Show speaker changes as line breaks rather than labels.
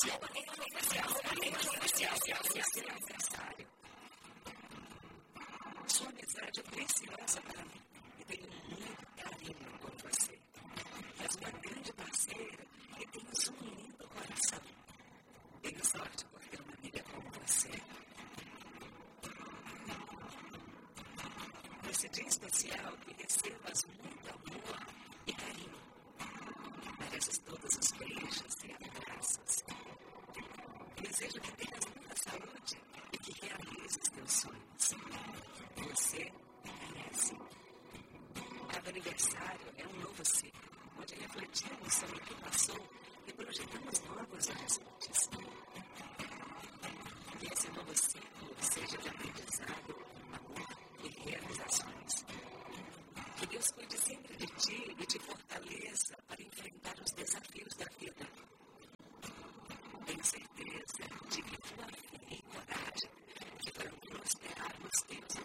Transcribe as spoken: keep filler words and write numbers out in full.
aniversário. Sua amizade é preciosa para mim e tenho muito carinho por você. És uma grande parceira e tens um lindo coração. Tenho sorte por ter uma amiga como você. Nesse dia especial, que recebas muito amor e carinho. Mereces todos os beijos e abraços. Desejo que tenhas muita saúde e que realizes teus sonhos. Você merece. Cada aniversário é um novo ciclo, onde refletimos sobre o que passou e projetamos novos horizontes. Que esse novo ciclo seja de aprendizado, amor e realizações. Que Deus cuide sempre de ti e te fortaleça para enfrentar os desafios da vida. Tenho certeza de que tua fé e coragem